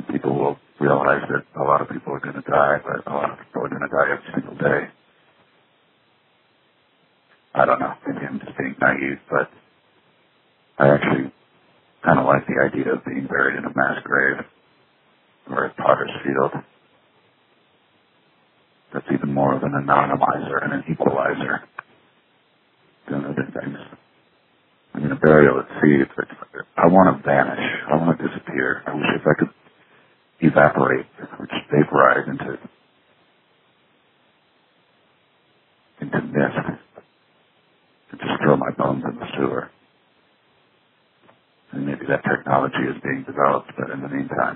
people will realize that a lot of people are going to die, but a lot of people are going to die every single day. I don't know. Maybe I'm just being naive, but I actually kind of like the idea of being buried in a mass grave or at Potter's Field. That's even more of an anonymizer and an equalizer than other things. I mean, a burial at sea, I want to vanish. I want to disappear. I wish if I could evaporate or just vaporize into mist and just throw my bones in the sewer. And maybe that technology is being developed, but in the meantime,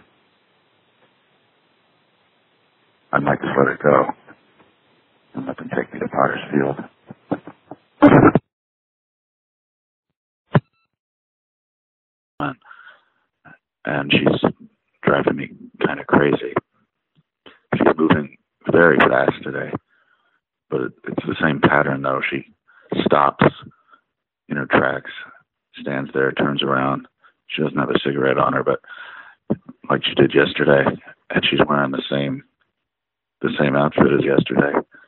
I might just let it go and let them take me to Potter's Field. And she's driving me kind of crazy. She's moving very fast today, but it's the same pattern though. She stops in her tracks, stands there, turns around. She doesn't have a cigarette on her, but like she did yesterday, and she's wearing the same outfit as yesterday.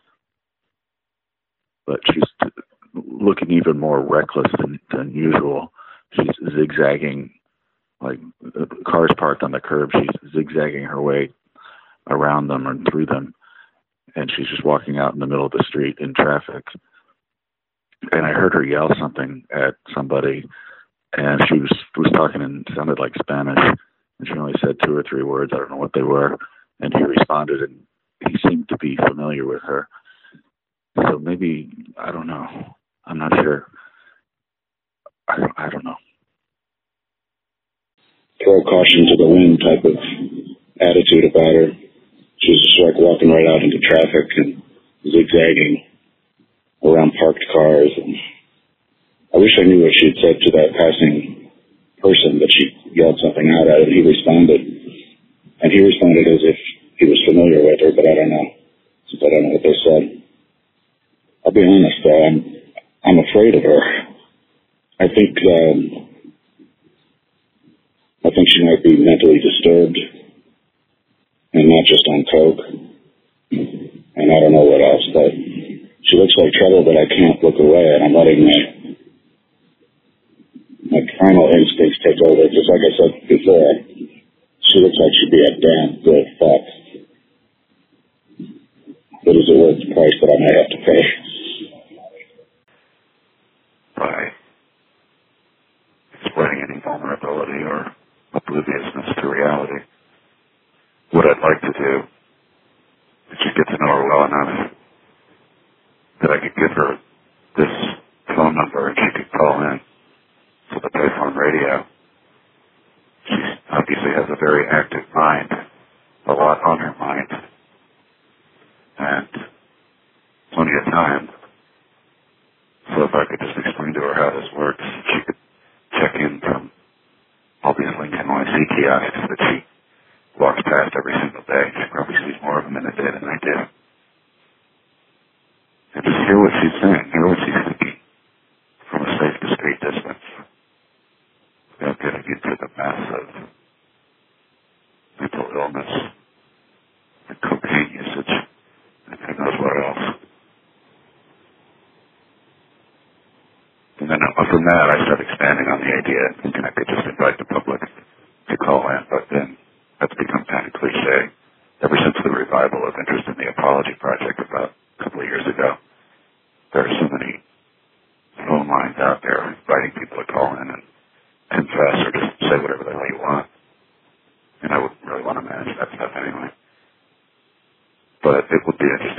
But she's looking even more reckless than usual. She's zigzagging, like cars parked on the curb. She's zigzagging her way around them and through them, and she's just walking out in the middle of the street in traffic. And I heard her yell something at somebody, and she was talking and sounded like Spanish, and she only said 2 or 3 words. I don't know what they were. And he responded, and he seemed to be familiar with her. So maybe, I don't know. I'm not sure. I don't know. Throw caution to the wind type of attitude about her. She was just like walking right out into traffic and zigzagging around parked cars. And I wish I knew what she had said to that passing person, but she yelled something out at him. He responded, and he responded as if he was familiar with her, but I don't know, since I don't know what they said. I'll be honest, though, I'm afraid of her. I think she might be mentally disturbed, and not just on coke, and I don't know what else, but she looks like trouble, but I can't look away, and I'm letting my primal instincts take over. Just like I said before, she looks like she'd be a damn good fuck. But is it worth the price that I might have to pay? By exploiting any vulnerability or obliviousness to reality. What I'd like to do is just get to know her well enough that I could give her this phone number and she could call in to the payphone radio. She obviously has a very active mind, a lot on her mind, and plenty of time. So if I could just explain to her how this works, she could check in from all these Lincoln NYC kiosks that she walks past every single day. She probably sees more of them in a day than I do. And just hear what she's saying, hear what she's thinking from a safe, discreet distance without getting into the mess of mental illness and cocaine usage and who knows what else. And then from that, I started expanding on the idea, thinking I could just invite the public to call in, but then that's become kind of cliche. Ever since the revival of interest in the Apology Project about a couple of years ago, there are so many phone lines out there inviting people to call in and confess or just say whatever the hell you want. And I wouldn't really want to manage that stuff anyway. But it would be interesting